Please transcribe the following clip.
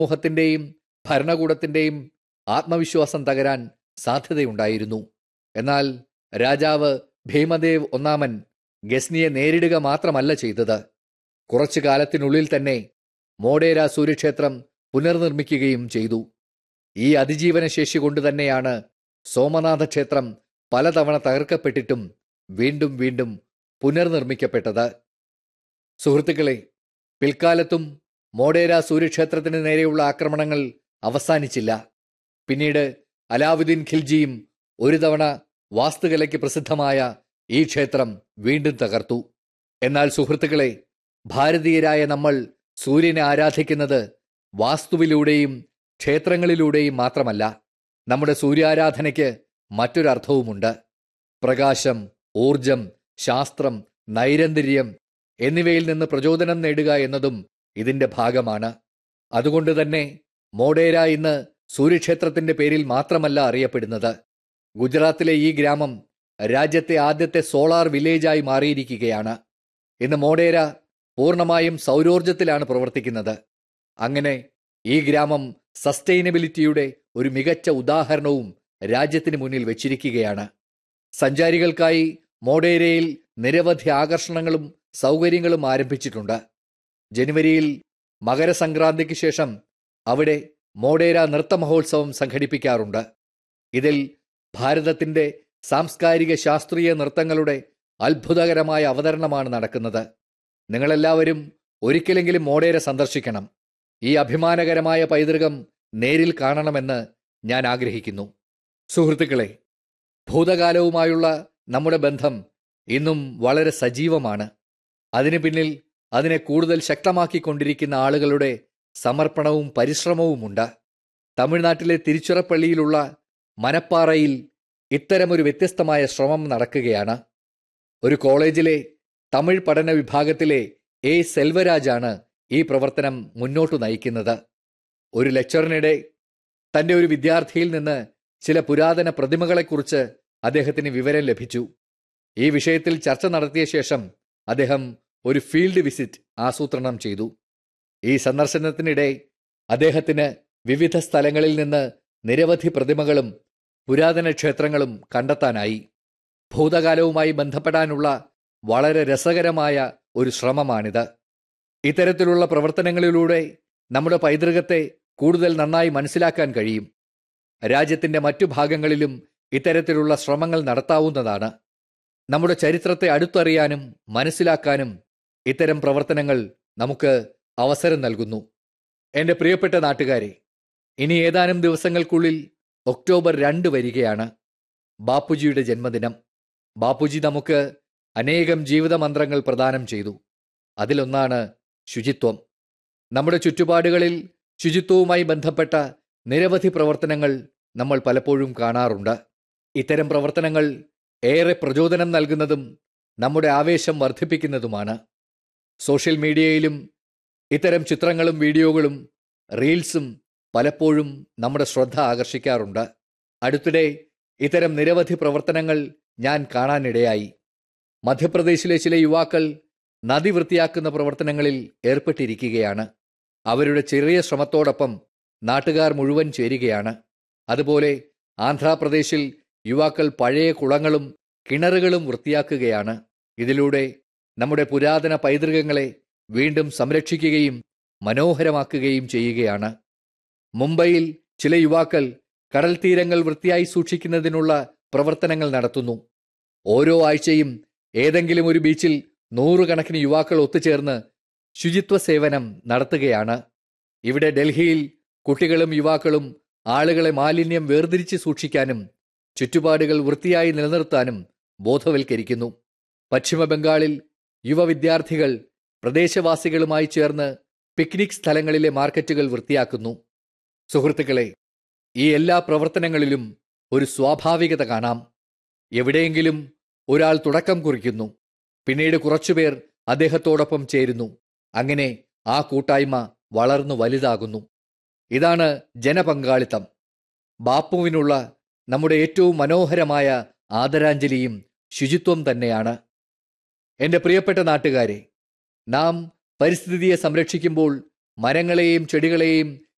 സമൂഹത്തിൻ്റെയും ഭരണകൂടത്തിൻ്റെയും ആത്മവിശ്വാസം തകരാൻ സാധ്യതയുണ്ടായിരുന്നു. എന്നാൽ രാജാവ് ഭീമദേവ് ഒന്നാമൻ ഗസ്നിയെ നേരിടുക മാത്രമല്ല ചെയ്തത്, കുറച്ചു കാലത്തിനുള്ളിൽ തന്നെ മോഢേര സൂര്യക്ഷേത്രം പുനർനിർമ്മിക്കുകയും ചെയ്തു. ഈ അതിജീവന ശേഷി കൊണ്ട് തന്നെയാണ് സോമനാഥ ക്ഷേത്രം പലതവണ തകർക്കപ്പെട്ടിട്ടും വീണ്ടും വീണ്ടും പുനർനിർമ്മിക്കപ്പെട്ടത്. സുഹൃത്തുക്കളെ, പിൽക്കാലത്തും മോഢേര സൂര്യക്ഷേത്രത്തിന് നേരെയുള്ള ആക്രമണങ്ങൾ അവസാനിച്ചില്ല. പിന്നീട് അലാവുദ്ദീൻ ഖിൽജിയും ഒരു തവണ വാസ്തുകലയ്ക്ക് പ്രസിദ്ധമായ ഈ ക്ഷേത്രം വീണ്ടും തകർത്തു. എന്നാൽ സുഹൃത്തുക്കളെ, ഭാരതീയരായ നമ്മൾ സൂര്യനെ ആരാധിക്കുന്നത് വാസ്തുവിലൂടെയും ക്ഷേത്രങ്ങളിലൂടെയും മാത്രമല്ല. നമ്മുടെ സൂര്യാരാധനയ്ക്ക് മറ്റൊരർത്ഥവുമുണ്ട്. പ്രകാശം, ഊർജം, ശാസ്ത്രം, നൈരന്തര്യം എന്നിവയിൽ നിന്ന് പ്രചോദനം നേടുക എന്നതും ഇതിന്റെ ഭാഗമാണ്. അതുകൊണ്ട് തന്നെ മോഢേര ഇന്ന് സൂര്യക്ഷേത്രത്തിന്റെ പേരിൽ മാത്രമല്ല അറിയപ്പെടുന്നത്. ഗുജറാത്തിലെ ഈ ഗ്രാമം രാജ്യത്തെ ആദ്യത്തെ സോളാർ വില്ലേജായി മാറിയിരിക്കുകയാണ്. ഇന്ന് മോഢേര പൂർണ്ണമായും സൗരോർജത്തിലാണ് പ്രവർത്തിക്കുന്നത്. അങ്ങനെ ഈ ഗ്രാമം സസ്റ്റൈനബിലിറ്റിയുടെ ഒരു മികച്ച ഉദാഹരണവും രാജ്യത്തിന് മുന്നിൽ വെച്ചിരിക്കുകയാണ്. സഞ്ചാരികൾക്കായി മോഢേരയിൽ നിരവധി ആകർഷണങ്ങളും സൗകര്യങ്ങളും ആരംഭിച്ചിട്ടുണ്ട്. ജനുവരിയിൽ മകരസംക്രാന്തിക്ക് ശേഷം അവിടെ മോഢേര നൃത്ത മഹോത്സവം സംഘടിപ്പിക്കാറുണ്ട്. ഇതിൽ ഭാരതത്തിന്റെ സാംസ്കാരിക ശാസ്ത്രീയ നൃത്തങ്ങളുടെ അത്ഭുതകരമായ അവതരണമാണ് നടക്കുന്നത്. നിങ്ങളെല്ലാവരും ഒരിക്കലെങ്കിലും മോഢേര സന്ദർശിക്കണം. ഈ അഭിമാനകരമായ പൈതൃകം നേരിൽ കാണണമെന്ന് ഞാൻ ആഗ്രഹിക്കുന്നു. സുഹൃത്തുക്കളെ, ഭൂതകാലവുമായുള്ള നമ്മുടെ ബന്ധം ഇന്നും വളരെ സജീവമാണ്. അതിനു പിന്നിൽ അതിനെ കൂടുതൽ ശക്തമാക്കിക്കൊണ്ടിരിക്കുന്ന ആളുകളുടെ സമർപ്പണവും പരിശ്രമവുമുണ്ട്. തമിഴ്നാട്ടിലെ തിരുച്ചിറപ്പള്ളിയിലുള്ള മനപ്പാറയിൽ ഇത്തരമൊരു വ്യത്യസ്തമായ ശ്രമം നടക്കുകയാണ്. ഒരു കോളേജിലെ തമിഴ് പഠന വിഭാഗത്തിലെ എ സെൽവരാജാണ് ഈ പ്രവർത്തനം മുന്നോട്ടു നയിക്കുന്നത്. ഒരു ലെക്ചറിനിടെ തന്റെ ഒരു വിദ്യാർത്ഥിയിൽ നിന്ന് ചില പുരാതന പ്രതിമകളെക്കുറിച്ച് അദ്ദേഹത്തിന് വിവരം ലഭിച്ചു. ഈ വിഷയത്തിൽ ചർച്ച നടത്തിയ ശേഷം അദ്ദേഹം ഒരു ഫീൽഡ് വിസിറ്റ് ആസൂത്രണം ചെയ്തു. ഈ സന്ദർശനത്തിനിടെ അദ്ദേഹത്തിന് വിവിധ സ്ഥലങ്ങളിൽ നിന്ന് നിരവധി പ്രതിമകളും പുരാതന ക്ഷേത്രങ്ങളും കണ്ടെത്താനായി. ഭൂതകാലവുമായി ബന്ധപ്പെടാനുള്ള വളരെ രസകരമായ ഒരു ശ്രമമാണിത്. ഇത്തരത്തിലുള്ള പ്രവർത്തനങ്ങളിലൂടെ നമ്മുടെ പൈതൃകത്തെ കൂടുതൽ നന്നായി മനസ്സിലാക്കാൻ കഴിയും. രാജ്യത്തിന്റെ മറ്റു ഭാഗങ്ങളിലും ഇത്തരത്തിലുള്ള ശ്രമങ്ങൾ നടത്താവുന്നതാണ്. നമ്മുടെ ചരിത്രത്തെ അടുത്തറിയാനും മനസ്സിലാക്കാനും ഇത്തരം പ്രവർത്തനങ്ങൾ നമുക്ക് അവസരം നൽകുന്നു. എൻ്റെ പ്രിയപ്പെട്ട നാട്ടുകാരെ, ഇനി ഏതാനും ദിവസങ്ങൾക്കുള്ളിൽ ഒക്ടോബർ 2 വരികയാണ്, ബാപ്പുജിയുടെ ജന്മദിനം. ബാപ്പുജി നമുക്ക് അനേകം ജീവിത മന്ത്രങ്ങൾ പ്രദാനം ചെയ്തു. അതിലൊന്നാണ് ശുചിത്വം. നമ്മുടെ ചുറ്റുപാടുകളിൽ ശുചിത്വവുമായി ബന്ധപ്പെട്ട നിരവധി പ്രവർത്തനങ്ങൾ നമ്മൾ പലപ്പോഴും കാണാറുണ്ട്. ഇത്തരം പ്രവർത്തനങ്ങൾ ഏറെ പ്രചോദനം നൽകുന്നതും നമ്മുടെ ആവേശം വർദ്ധിപ്പിക്കുന്നതുമാണ്. സോഷ്യൽ മീഡിയയിലും ഇത്തരം ചിത്രങ്ങളും വീഡിയോകളും റീൽസും പലപ്പോഴും നമ്മുടെ ശ്രദ്ധ ആകർഷിക്കാറുണ്ട്. അടുത്തിടെ ഇത്തരം നിരവധി പ്രവർത്തനങ്ങൾ ഞാൻ കാണാനിടയായി. മധ്യപ്രദേശിലെ ചില യുവാക്കൾ നദി വൃത്തിയാക്കുന്ന പ്രവർത്തനങ്ങളിൽ ഏർപ്പെട്ടിരിക്കുകയാണ്. അവരുടെ ചെറിയ ശ്രമത്തോടൊപ്പം നാട്ടുകാർ മുഴുവൻ ചേരുകയാണ്. അതുപോലെ ആന്ധ്രാപ്രദേശിൽ യുവാക്കൾ പഴയ കുളങ്ങളും കിണറുകളും വൃത്തിയാക്കുകയാണ്. ഇതിലൂടെ നമ്മുടെ പുരാതന പൈതൃകങ്ങളെ വീണ്ടും സംരക്ഷിക്കുകയും മനോഹരമാക്കുകയും ചെയ്യുകയാണ്. മുംബൈയിൽ ചില യുവാക്കൾ കടൽ തീരങ്ങൾ വൃത്തിയായി സൂക്ഷിക്കുന്നതിനുള്ള പ്രവർത്തനങ്ങൾ നടത്തുന്നു. ഓരോ ആഴ്ചയും ഏതെങ്കിലും ഒരു ബീച്ചിൽ 100 കണക്കിന് യുവാക്കൾ ഒത്തുചേർന്ന് ശുചിത്വ സേവനം നടത്തുകയാണ്. ഇവിടെ ഡൽഹിയിൽ കുട്ടികളും യുവാക്കളും ആളുകളെ മാലിന്യം വേർതിരിച്ച് സൂക്ഷിക്കാനും ചുറ്റുപാടുകൾ വൃത്തിയായി നിലനിർത്താനും ബോധവൽക്കരിക്കുന്നു. പശ്ചിമ ബംഗാളിൽ യുവ വിദ്യാർത്ഥികൾ പ്രദേശവാസികളുമായി ചേർന്ന് പിക്നിക് സ്ഥലങ്ങളിലെ മാർക്കറ്റുകൾ വൃത്തിയാക്കുന്നു. സുഹൃത്തുക്കളെ, ഈ എല്ലാ പ്രവർത്തനങ്ങളിലും ഒരു സ്വാഭാവികത കാണാം. എവിടെയെങ്കിലും ഒരാൾ തുടക്കം കുറിക്കുന്നു, പിന്നീട് കുറച്ചുപേർ അദ്ദേഹത്തോടൊപ്പം ചേരുന്നു. അങ്ങനെ ആ കൂട്ടായ്മ വളർന്നു വലുതാകുന്നു. ഇതാണ് ജനപങ്കാളിത്തം. ബാപ്പുവിനുള്ള നമ്മുടെ ഏറ്റവും മനോഹരമായ ആദരാഞ്ജലിയും ശുചിത്വം തന്നെയാണ്. എൻ്റെ പ്രിയപ്പെട്ട നാട്ടുകാരെ, നാം പരിസ്ഥിതിയെ സംരക്ഷിക്കുമ്പോൾ മരങ്ങളെയും ചെടികളെയും